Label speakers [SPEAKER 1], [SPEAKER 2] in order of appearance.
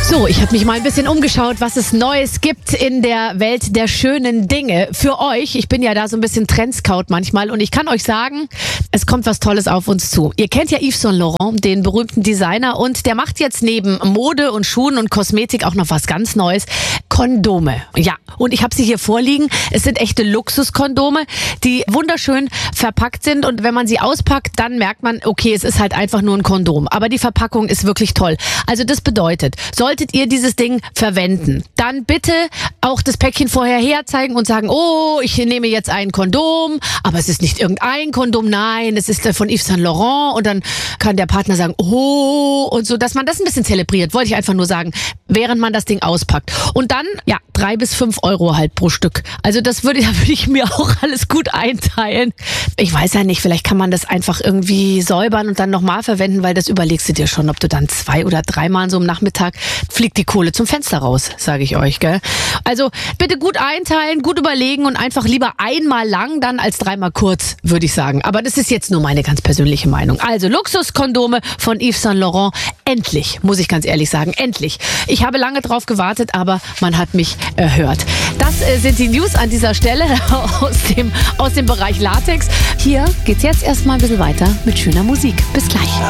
[SPEAKER 1] So, ich habe mich mal ein bisschen umgeschaut, was es Neues gibt in der Welt der schönen Dinge. Für euch, ich bin ja da so ein bisschen Trendscout manchmal und ich kann euch sagen, es kommt was Tolles auf uns zu. Ihr kennt ja Yves Saint Laurent, den berühmten Designer, und der macht jetzt neben Mode und Schuhen und Kosmetik auch noch was ganz Neues. Kondome. Ja, und ich habe sie hier vorliegen. Es sind echte Luxuskondome, die wunderschön verpackt sind, und wenn man sie auspackt, dann merkt man, okay, es ist halt einfach nur ein Kondom. Aber die Verpackung ist wirklich toll. Also das bedeutet, solltet ihr dieses Ding verwenden, dann bitte auch das Päckchen vorher herzeigen und sagen, oh, ich nehme jetzt ein Kondom, aber es ist nicht irgendein Kondom, nein, es ist von Yves Saint Laurent, und dann kann der Partner sagen, oh, und so, dass man das ein bisschen zelebriert, wollte ich einfach nur sagen, während man das Ding auspackt. Und dann, ja, 3 bis 5 Euro halt pro Stück. Also da würde ich mir auch alles gut einteilen. Ich weiß ja nicht, vielleicht kann man das einfach irgendwie säubern und dann nochmal verwenden, weil das überlegst du dir schon, ob du dann 2 oder 3 Mal so am Nachmittag fliegt die Kohle zum Fenster raus, sage ich euch, gell? Also bitte gut einteilen, gut überlegen und einfach lieber einmal lang dann als 3-mal kurz, würde ich sagen. Aber das ist jetzt nur meine ganz persönliche Meinung. Also Luxuskondome von Yves Saint Laurent. Endlich, muss ich ganz ehrlich sagen, endlich. Ich habe lange drauf gewartet, aber man hat mich erhört. Das sind die News an dieser Stelle aus dem Bereich Latex. Hier geht's jetzt erstmal ein bisschen weiter mit schöner Musik. Bis gleich.